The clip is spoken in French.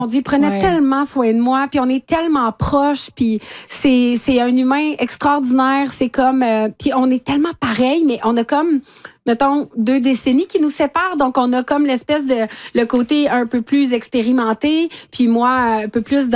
Mon Dieu, il prenait tellement soin de moi, puis on est tellement proches, puis c'est un humain extraordinaire. C'est comme, puis on est tellement pareil, mais on a comme, mettons, 2 décennies qui nous séparent, donc on a comme l'espèce de le côté un peu plus expérimenté, puis moi un peu plus